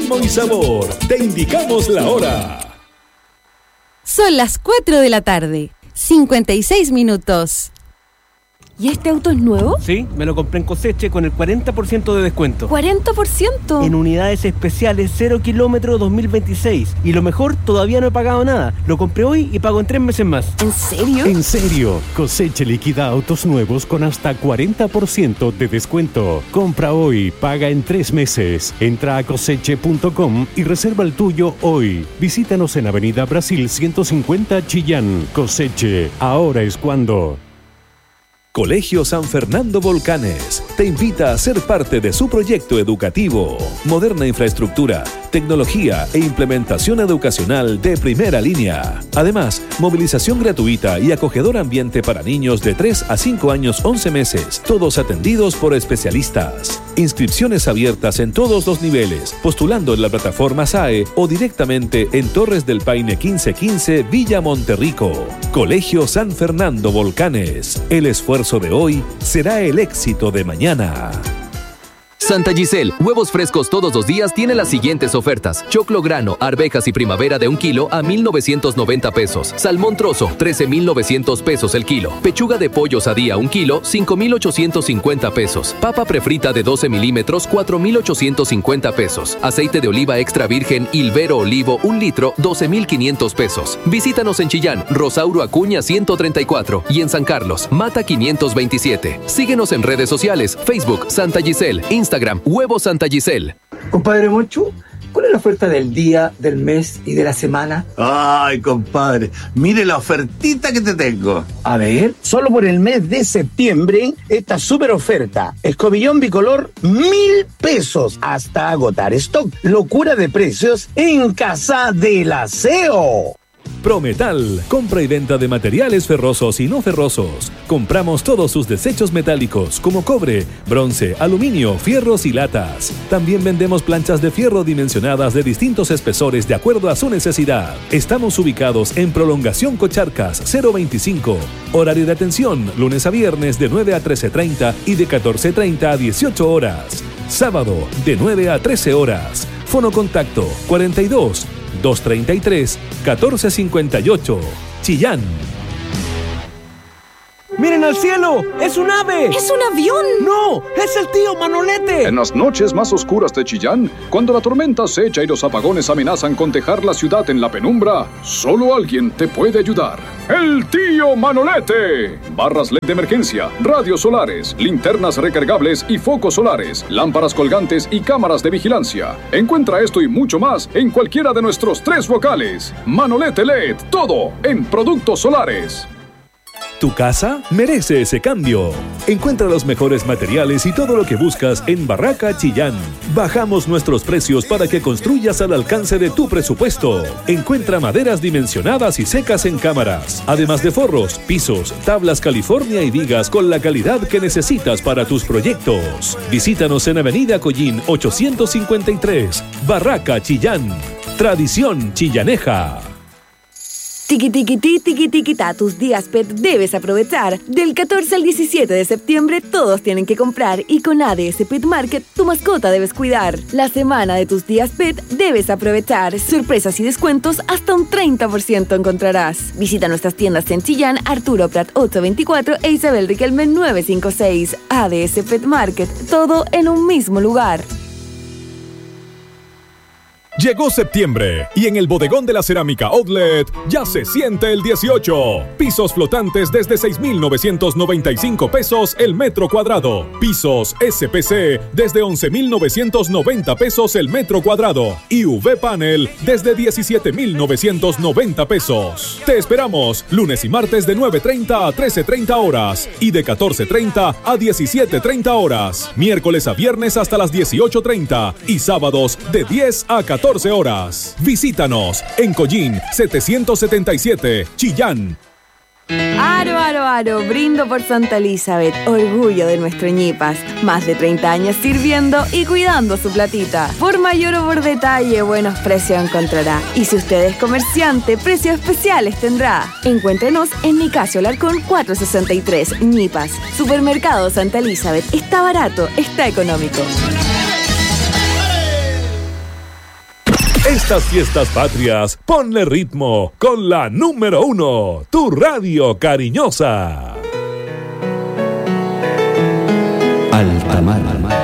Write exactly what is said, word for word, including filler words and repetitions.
ritmo y sabor. Te indicamos la hora. Son las cuatro de la tarde, cincuenta y seis minutos. ¿Y este auto es nuevo? Sí, me lo compré en Coseche con el cuarenta por ciento de descuento. ¿cuarenta por ciento? En unidades especiales cero kilómetro dos mil veintiséis. Y lo mejor, todavía no he pagado nada. Lo compré hoy y pago en tres meses más. ¿En serio? En serio. Coseche liquida autos nuevos con hasta cuarenta por ciento de descuento. Compra hoy, paga en tres meses. Entra a coseche punto com y reserva el tuyo hoy. Visítanos en Avenida Brasil ciento cincuenta Chillán. Coseche, ahora es cuando. Colegio San Fernando Volcanes te invita a ser parte de su proyecto educativo. Moderna infraestructura, tecnología e implementación educacional de primera línea. Además, movilización gratuita y acogedor ambiente para niños de tres a cinco años once meses, todos atendidos por especialistas. Inscripciones abiertas en todos los niveles, postulando en la plataforma S A E o directamente en Torres del Paine quince quince, Villa Monterrico. Colegio San Fernando Volcanes. El esfuerzo de hoy será el éxito de mañana. Santa Giselle, huevos frescos todos los días, tiene las siguientes ofertas. Choclo grano, arvejas y primavera de un kilo a mil novecientos noventa pesos. Salmón trozo, trece mil novecientos pesos el kilo. Pechuga de pollo sadía un kilo, cinco mil ochocientos cincuenta pesos. Papa prefrita de doce milímetros, cuatro mil ochocientos cincuenta pesos. Aceite de oliva extra virgen Ilvero Olivo un litro, doce mil quinientos pesos. Visítanos en Chillán, Rosauro Acuña ciento treinta y cuatro y en San Carlos, Mata quinientos veintisiete. Síguenos en redes sociales, Facebook Santa Giselle, Instagram Huevo Santa Giselle. Compadre Monchu, ¿cuál es la oferta del día, del mes y de la semana? Ay, compadre, mire la ofertita que te tengo. A ver. Solo por el mes de septiembre, esta super oferta. Escobillón bicolor, mil pesos hasta agotar stock. Locura de precios en Casa del Aseo. Prometal, compra y venta de materiales ferrosos y no ferrosos. Compramos todos sus desechos metálicos como cobre, bronce, aluminio, fierros y latas. También vendemos planchas de fierro dimensionadas de distintos espesores de acuerdo a su necesidad. Estamos ubicados en Prolongación Cocharcas cero veinticinco. Horario de atención, lunes a viernes de nueve a trece treinta y de catorce treinta a dieciocho horas. Sábado de nueve a trece horas. Fono contacto cuarenta y dos, doscientos treinta y tres, catorce cincuenta y ocho. Chillán. ¡Miren al cielo! ¡Es un ave! ¡Es un avión! ¡No! ¡Es el tío Manolete! En las noches más oscuras de Chillán, cuando la tormenta acecha y los apagones amenazan con dejar la ciudad en la penumbra, solo alguien te puede ayudar. ¡El tío Manolete! Barras L E D de emergencia, radios solares, linternas recargables y focos solares, lámparas colgantes y cámaras de vigilancia. Encuentra esto y mucho más en cualquiera de nuestros tres locales. Manolete L E D, todo en productos solares. Tu casa merece ese cambio. Encuentra los mejores materiales y todo lo que buscas en Barraca Chillán. Bajamos nuestros precios para que construyas al alcance de tu presupuesto. Encuentra maderas dimensionadas y secas en cámaras, además de forros, pisos, tablas California y vigas con la calidad que necesitas para tus proyectos. Visítanos en Avenida Collín ochocientos cincuenta y tres, Barraca Chillán. Tradición chillaneja. Tiki tiki ti, tiki tiki ta, tus días Pet debes aprovechar. Del catorce al diecisiete de septiembre todos tienen que comprar y con A D S Pet Market tu mascota debes cuidar. La semana de tus días Pet debes aprovechar. Sorpresas y descuentos hasta un treinta por ciento encontrarás. Visita nuestras tiendas en Chillán, Arturo Prat ochocientos veinticuatro e Isabel Riquelme novecientos cincuenta y seis. A D S Pet Market, todo en un mismo lugar. Llegó septiembre y en el bodegón de la cerámica Outlet ya se siente el dieciocho. Pisos flotantes desde seis mil novecientos noventa y cinco pesos el metro cuadrado. Pisos S P C desde once mil novecientos noventa pesos el metro cuadrado. Y U V Panel desde diecisiete mil novecientos noventa pesos. Te esperamos lunes y martes de nueve treinta a trece treinta horas y de catorce treinta a diecisiete treinta horas. Miércoles a viernes hasta las dieciocho treinta y sábados de diez a catorce horas. Visítanos en Collín setecientos setenta y siete, Chillán. Aro, aro, aro, brindo por Santa Elizabeth, orgullo de nuestro ñipas. Más de treinta años sirviendo y cuidando su platita. Por mayor o por detalle, buenos precios encontrará. Y si usted es comerciante, precios especiales tendrá. Encuéntrenos en Nicasio Larcón cuatrocientos sesenta y tres, ñipas. Supermercado Santa Elizabeth, está barato, está económico. Estas fiestas patrias, ponle ritmo con la número uno, tu radio cariñosa. Altamar.